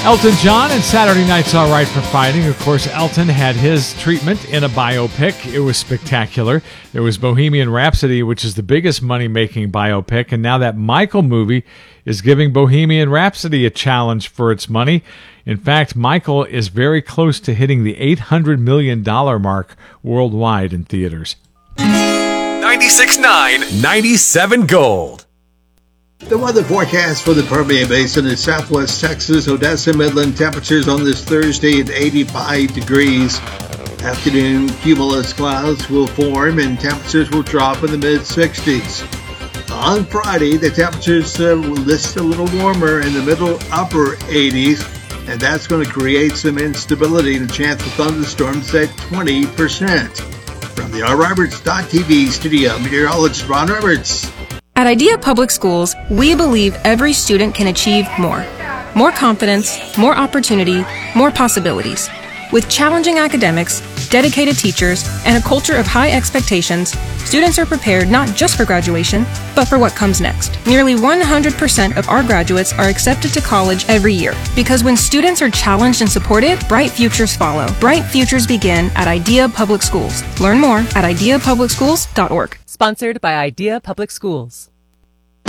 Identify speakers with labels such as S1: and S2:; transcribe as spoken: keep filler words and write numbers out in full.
S1: Elton John and Saturday Night's All Right for Fighting. Of course, Elton had his treatment in a biopic. It was spectacular. There was Bohemian Rhapsody, which is the biggest money-making biopic, and now that Michael movie is giving Bohemian Rhapsody a challenge for its money. In fact, Michael is very close to hitting the eight hundred million dollars mark worldwide in theaters.
S2: ninety-six point nine, ninety-seven Gold.
S3: The weather forecast for the Permian Basin in southwest Texas, Odessa, Midland. Temperatures on this Thursday at eighty-five degrees. Afternoon cumulus clouds will form and temperatures will drop in the mid-sixties. On Friday, the temperatures uh, will list a little warmer in the middle upper eighties, and that's going to create some instability and a chance of thunderstorms at twenty percent. From the R Roberts T V studio, meteorologist Ron Roberts.
S4: At Idea Public Schools, we believe every student can achieve more. More confidence, more opportunity, more possibilities. With challenging academics, dedicated teachers, and a culture of high expectations, students are prepared not just for graduation, but for what comes next. Nearly one hundred percent of our graduates are accepted to college every year. Because when students are challenged and supported, bright futures follow. Bright futures begin at Idea Public Schools. Learn more at idea public schools dot org.
S5: Sponsored by Idea Public Schools.